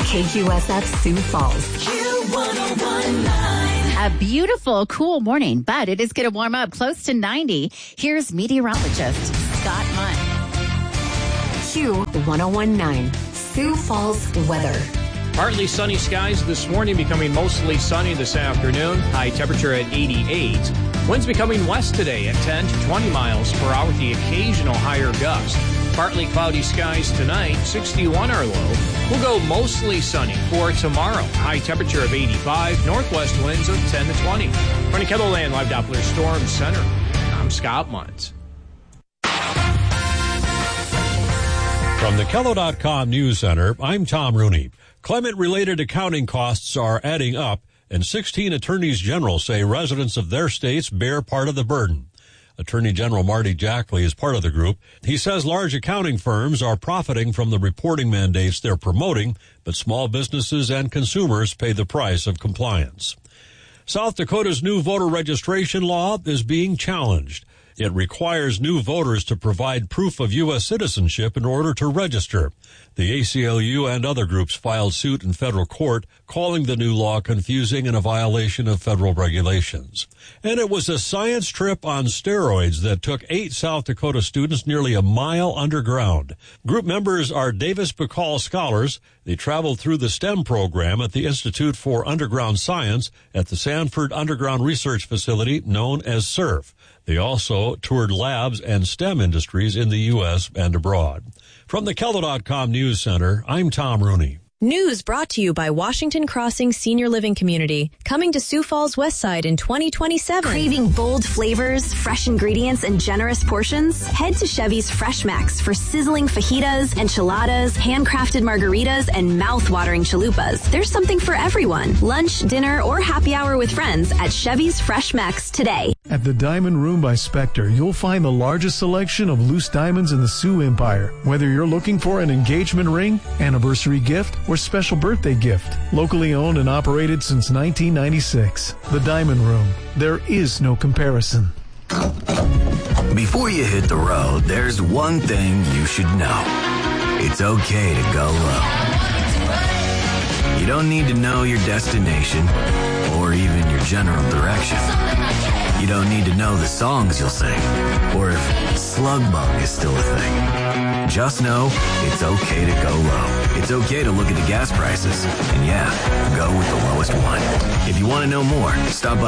KQSF Sioux Falls. A beautiful, cool morning, but it is going to warm up close to 90. Here's meteorologist Scott Munn. Q1019, Sioux Falls weather. Partly sunny skies this morning, becoming mostly sunny this afternoon. High temperature at 88. Winds becoming west today at 10 to 20 miles per hour with the occasional higher gust. Partly cloudy skies tonight, 61 our low. We'll go mostly sunny for tomorrow. High temperature of 85, northwest winds of 10 to 20. From the KELOLAND Live Doppler Storm Center, I'm Scott Muntz. From the KELO.com News Center, I'm Tom Rooney. Climate-related accounting costs are adding up, and 16 attorneys general say residents of their states bear part of the burden. Attorney General Marty Jackley is part of the group. He says large accounting firms are profiting from the reporting mandates they're promoting, but small businesses and consumers pay the price of compliance. South Dakota's new voter registration law is being challenged. It requires new voters to provide proof of U.S. citizenship in order to register. The ACLU and other groups filed suit in federal court, calling the new law confusing and a violation of federal regulations. And it was a science trip on steroids that took 8 South Dakota students nearly a mile underground. Group members are Davis Bacall scholars. They traveled through the STEM program at the Institute for Underground Science at the Sanford Underground Research Facility, known as SURF. They also toured labs and STEM industries in the U.S. and abroad. From the KELO.com News Center, I'm Tom Rooney. News brought to you by Washington Crossing Senior Living Community, coming to Sioux Falls West Side in 2027. Craving bold flavors, fresh ingredients, and generous portions? Head to Chevy's Fresh Max for sizzling fajitas, enchiladas, handcrafted margaritas, and mouth-watering chalupas. There's something for everyone. Lunch, dinner, or happy hour with friends at Chevy's Fresh Max today. At the Diamond Room by Spectre, you'll find the largest selection of loose diamonds in the Sioux Empire. Whether you're looking for an engagement ring, anniversary gift, or special birthday gift. Locally owned and operated since 1996. The Diamond Room. There is no comparison. Before you hit the road, there's one thing you should know. It's okay to go low. You don't need to know your destination or even your general direction. You don't need to know the songs you'll sing or if Slugbug is still a thing. Just know it's okay to go low. It's okay to look at the gas prices and, yeah, go with the lowest one. If you want to know more, stop by